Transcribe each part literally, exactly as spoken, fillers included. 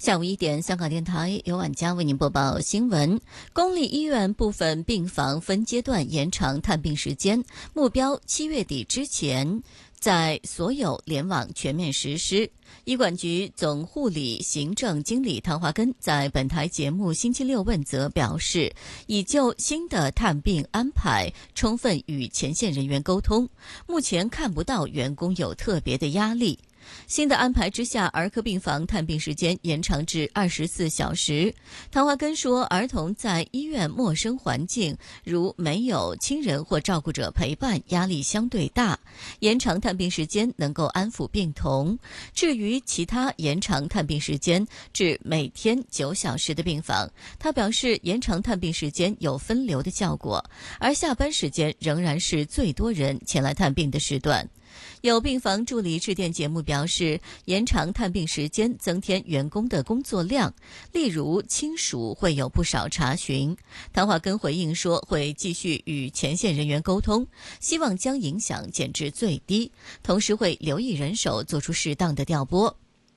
下午一点，香港电台由晚佳为您播报新闻。公立医院部分病房分阶段延长探病时间，目标七月底之前在所有联网全面实施。医管局总护理行政经理唐华根在本台节目星期六问责表示，已就新的探病安排充分与前线人员沟通，目前看不到员工有特别的压力。新的安排之下，儿科病房探病时间延长至二十四小时。唐华根说，儿童在医院陌生环境，如没有亲人或照顾者陪伴，压力相对大，延长探病时间能够安抚病童。至于其他延长探病时间至每天九小时的病房，他表示延长探病时间有分流的效果，而下班时间仍然是最多人前来探病的时段。有病房助理致电节目表示，延长探病时间增添员工的工作量，例如亲属会有不少查询。唐华根回应说，会继续与前线人员沟通，希望将影响减至最低，同时会留意人手，做出适当的调拨。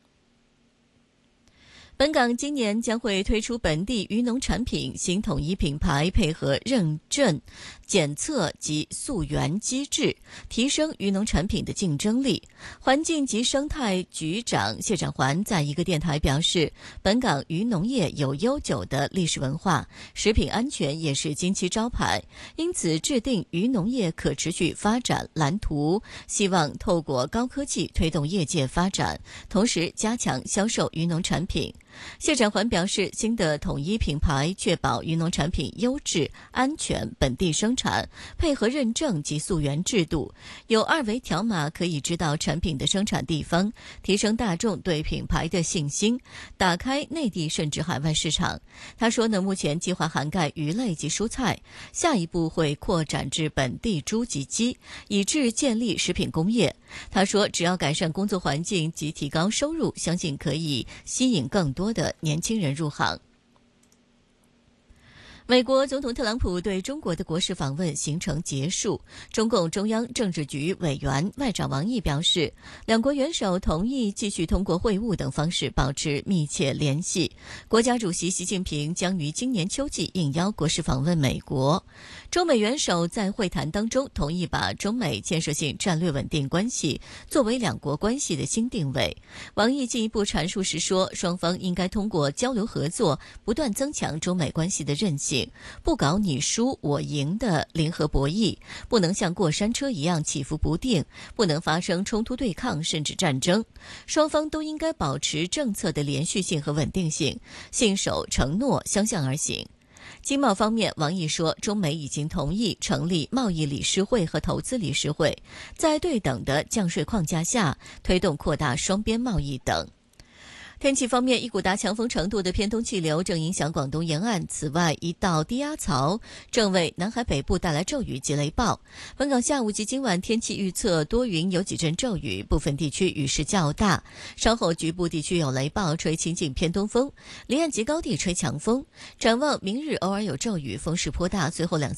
本港今年将会推出本地渔农产品新统一品牌，配合认证、检测及溯源机制，提升渔农产品的竞争力。环境及生态局长谢展环在一个电台表示，本港渔农业有悠久的历史文化，食品安全也是金漆招牌，因此制定渔农业可持续发展蓝图，希望透过高科技推动业界发展，同时加强销售渔农产品。谢展环表示，新的统一品牌确保渔农产品优质、安全、本地生产，配合认证及溯源制度，有二维条码可以知道产品的生产地方，提升大众对品牌的信心，打开内地甚至海外市场。他说呢，目前计划涵盖鱼类及蔬菜，下一步会扩展至本地猪及鸡，以至建立食品工业。他说，只要改善工作环境及提高收入，相信可以吸引更多的年轻人入行。美国总统特朗普对中国的国事访问行程结束，中共中央政治局委员外长王毅表示，两国元首同意继续通过会晤等方式保持密切联系。国家主席习近平将于今年秋季应邀国事访问美国。中美元首在会谈当中同意把中美建设性战略稳定关系作为两国关系的新定位。王毅进一步阐述时说，双方应该通过交流合作，不断增强中美关系的韧性，不搞你输我赢的零和博弈，不能像过山车一样起伏不定，不能发生冲突对抗甚至战争。双方都应该保持政策的连续性和稳定性，信守承诺，相向而行。经贸方面，王毅说，中美已经同意成立贸易理事会和投资理事会，在对等的降税框架下推动扩大双边贸易等。天气方面，一股达强风程度的偏东气流正影响广东沿岸，此外一道低压槽正为南海北部带来骤雨及雷暴。本港下午及今晚天气预测多云，有几阵骤雨，部分地区雨势较大，稍后局部地区有雷暴，吹清劲偏东风，离岸及高地吹强风。展望明日偶尔有骤雨，风势颇大，随后两